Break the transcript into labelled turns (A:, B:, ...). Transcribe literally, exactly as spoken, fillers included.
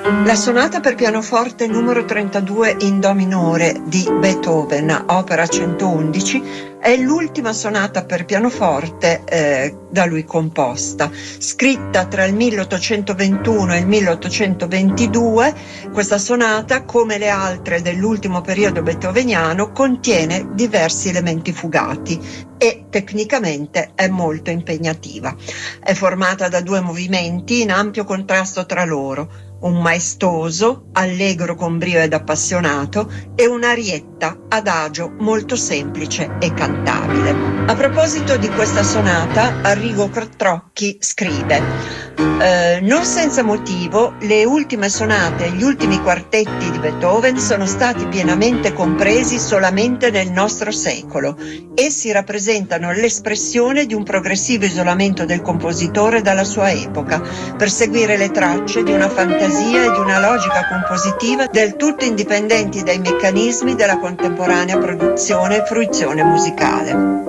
A: La sonata per pianoforte numero trentadue in do minore di Beethoven, opera centoundici, è l'ultima sonata per pianoforte eh, da lui composta. Scritta tra il milleottocentoventuno e il milleottocentoventidue, questa sonata, come le altre dell'ultimo periodo beethoveniano, contiene diversi elementi fugati e tecnicamente è molto impegnativa. È formata da due movimenti in ampio contrasto tra loro, un maestoso, allegro con brio ed appassionato, e un'arietta adagio molto semplice e cantabile. A proposito di questa sonata, Arrigo Trocchi scrive: eh, non senza motivo le ultime sonate e gli ultimi quartetti di Beethoven sono stati pienamente compresi solamente nel nostro secolo. Essi rappresentano l'espressione di un progressivo isolamento del compositore dalla sua epoca, per seguire le tracce di una fantasia e di una logica compositiva del tutto indipendenti dai meccanismi della contemporanea produzione e fruizione musicale.